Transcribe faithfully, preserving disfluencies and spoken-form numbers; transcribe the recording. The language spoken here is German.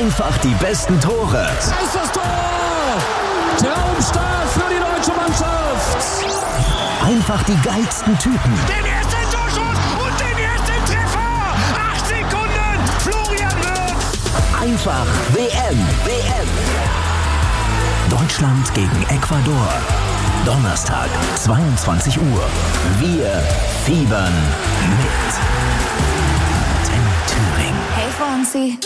Einfach die besten Tore. Da ist das Tor! Traumstart für die deutsche Mannschaft! Einfach die geilsten Typen. Den ersten Torschuss und den ersten Treffer! Acht Sekunden, Florian Wirtz! Einfach W M. W M. Deutschland gegen Ecuador. Donnerstag, zweiundzwanzig Uhr. Wir fiebern mit. Ten Thüringen. Hey Fonzie.